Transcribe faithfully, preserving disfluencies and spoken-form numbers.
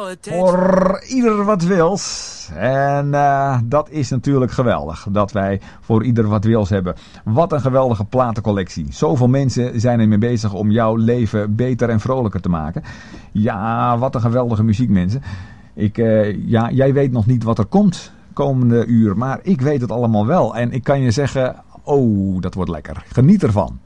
Voor ieder wat wils. En uh, dat is natuurlijk geweldig. Dat wij voor ieder wat wils hebben. Wat een geweldige platencollectie. Zoveel mensen zijn ermee bezig om jouw leven beter en vrolijker te maken. Ja, wat een geweldige muziek, mensen. Ik, uh, ja, jij weet nog niet wat er komt komende uur. Maar ik weet het allemaal wel. En ik kan je zeggen, oh, dat wordt lekker. Geniet ervan.